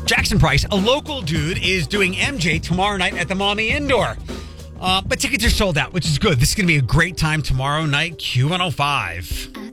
Jackson Price, a local dude, is doing MJ tomorrow night at the Maumee Indoor. But tickets are sold out, which is good. This is going to be a great time tomorrow night, Q105.